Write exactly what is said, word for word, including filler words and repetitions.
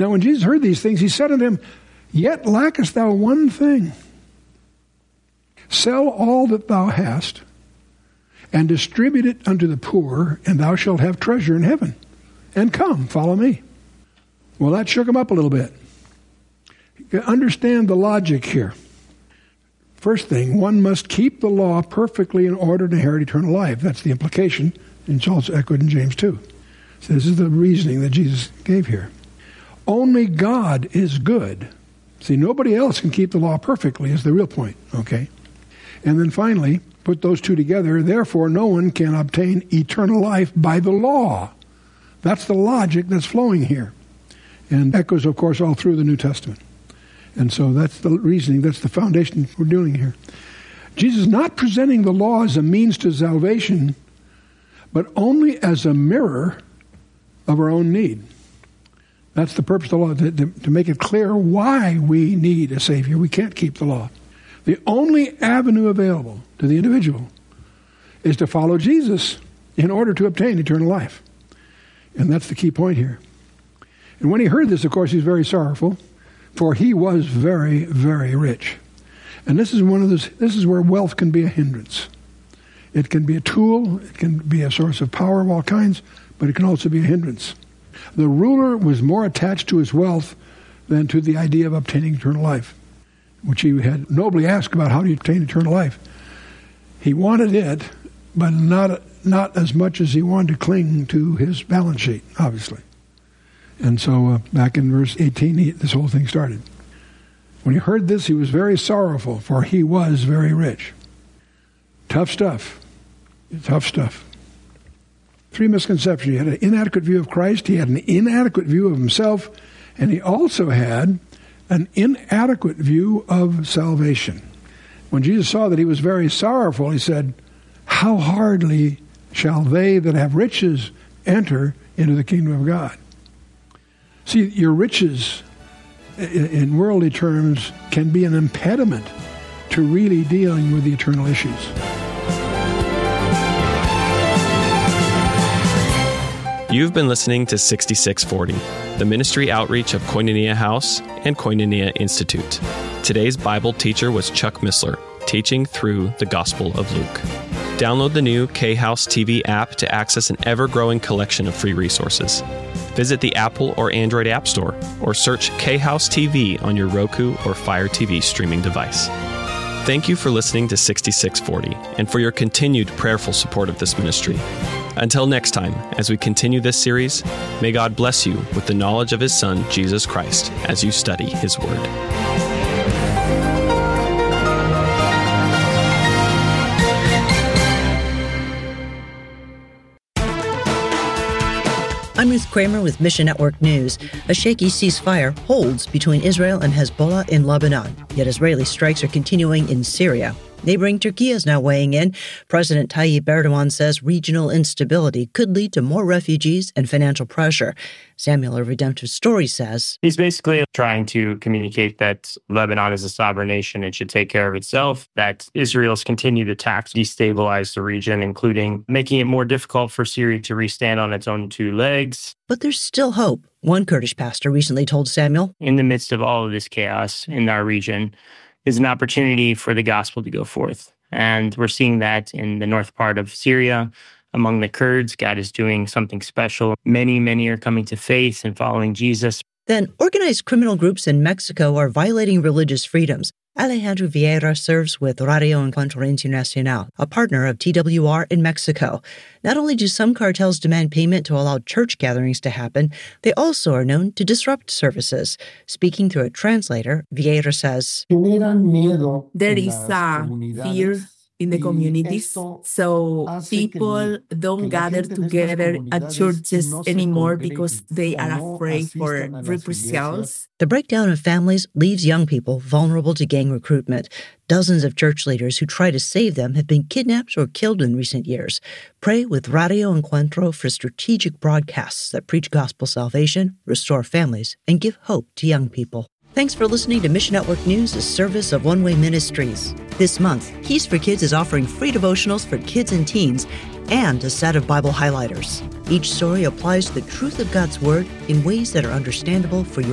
Now when Jesus heard these things, he said unto him, Yet lackest thou one thing. Sell all that thou hast, and distribute it unto the poor, and thou shalt have treasure in heaven. And come, follow me. Well, that shook him up a little bit. You understand the logic here. First thing, one must keep the law perfectly in order to inherit eternal life. That's the implication, and it's also echoed in James two. So this is the reasoning that Jesus gave here. Only God is good. See, nobody else can keep the law perfectly is the real point, okay? And then finally, put those two together, therefore no one can obtain eternal life by the law. That's the logic that's flowing here. And echoes, of course, all through the New Testament. And so that's the reasoning, that's the foundation we're doing here. Jesus is not presenting the law as a means to salvation, but only as a mirror of our own need. That's the purpose of the law, to, to, to make it clear why we need a Savior. We can't keep the law. The only avenue available to the individual is to follow Jesus in order to obtain eternal life. And that's the key point here. And when he heard this, of course, he was very sorrowful, for he was very, very rich. And this is one of those, this is where wealth can be a hindrance. It can be a tool, it can be a source of power of all kinds, but it can also be a hindrance. The ruler was more attached to his wealth than to the idea of obtaining eternal life, which he had nobly asked about how do you obtain eternal life. He wanted it, but not not as much as he wanted to cling to his balance sheet, obviously. And so uh, back in verse eighteen, he, this whole thing started. When he heard this, he was very sorrowful, for he was very rich. Tough stuff. Tough stuff. Three misconceptions. He had an inadequate view of Christ, he had an inadequate view of himself, and he also had an inadequate view of salvation. When Jesus saw that he was very sorrowful, he said, How hardly shall they that have riches enter into the kingdom of God? See, your riches, in worldly terms, can be an impediment to really dealing with the eternal issues. You've been listening to sixty-six forty, the ministry outreach of Koinonia House and Koinonia Institute. Today's Bible teacher was Chuck Missler, teaching through the Gospel of Luke. Download the new K-House T V app to access an ever-growing collection of free resources. Visit the Apple or Android App Store, or search K-House T V on your Roku or Fire T V streaming device. Thank you for listening to sixty-six forty and for your continued prayerful support of this ministry. Until next time, as we continue this series, may God bless you with the knowledge of His Son, Jesus Christ, as you study His Word. I'm Ruth Kramer with Mission Network News. A shaky ceasefire holds between Israel and Hezbollah in Lebanon, yet Israeli strikes are continuing in Syria. Neighboring Turkey is now weighing in. President Tayyip Erdogan says regional instability could lead to more refugees and financial pressure. Samuel of Redemptive Story says, He's basically trying to communicate that Lebanon is a sovereign nation and should take care of itself, that Israel's continued attacks destabilize the region, including making it more difficult for Syria to restand on its own two legs. But there's still hope. One Kurdish pastor recently told Samuel, In the midst of all of this chaos in our region, is an opportunity for the gospel to go forth. And we're seeing that in the north part of Syria. Among the Kurds, God is doing something special. Many, many are coming to faith and following Jesus. Then organized criminal groups in Mexico are violating religious freedoms. Alejandro Vieira serves with Radio Encuentro Internacional, a partner of T W R in Mexico. Not only do some cartels demand payment to allow church gatherings to happen, they also are known to disrupt services. Speaking through a translator, Vieira says, There is a fear in the communities, so people don't gather together at churches anymore because they are afraid for reprisals. The breakdown of families leaves young people vulnerable to gang recruitment. Dozens of church leaders who try to save them have been kidnapped or killed in recent years. Pray with Radio Encuentro for strategic broadcasts that preach gospel salvation, restore families, and give hope to young people. Thanks for listening to Mission Network News, a service of One Way Ministries. This month, Keys for Kids is offering free devotionals for kids and teens and a set of Bible highlighters. Each story applies the truth of God's Word in ways that are understandable for your